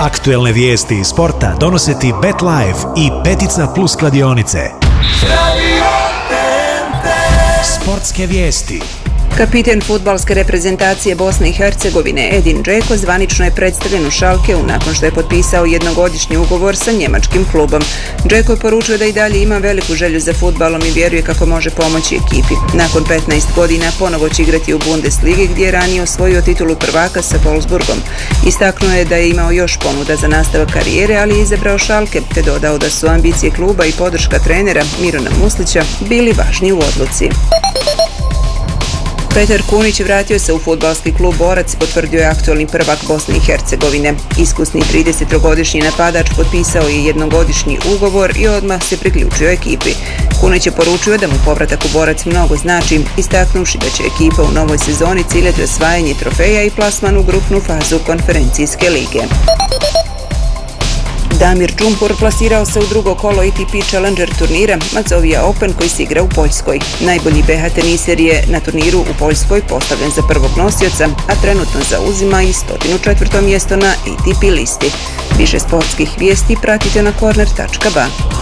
Aktuelne vijesti iz sporta donose ti BetLife i Petica Plus kladionice. Sportske vijesti. Kapiten fudbalske reprezentacije Bosne i Hercegovine Edin Džeko zvanično je predstavljen u Schalkeu nakon što je potpisao jednogodišnji ugovor sa njemačkim klubom. Džeko je poručio da i dalje ima veliku želju za fudbalom i vjeruje kako može pomoći ekipi. Nakon 15 godina ponovo će igrati u Bundesligi gdje je ranije osvojio titulu prvaka sa Wolfsburgom. Istaknuo je da je imao još ponuda za nastavak karijere, ali je izabrao Schalke, te dodao da su ambicije kluba i podrška trenera Mirona Muslića bili važni u odluci. Petar Kunić vratio se u fudbalski klub Borac, potvrdio je aktualni prvak Bosne i Hercegovine. Iskusni 33-godišnji napadač potpisao je jednogodišnji ugovor i odmah se priključio ekipi. Kunić je poručio da mu povratak u Borac mnogo znači, istaknuvši da će ekipa u novoj sezoni ciljati osvajanje trofeja i plasman u grupnu fazu konferencijske lige. Damir Džumpur plasirao se u drugo kolo ATP Challenger turnira Mazovija Open koji se igra u Poljskoj. Najbolji BH teniser je na turniru u Poljskoj postavljen za prvog nosioca, a trenutno zauzima i 104. mjesto na ATP listi. Više sportskih vijesti pratite na corner.ba.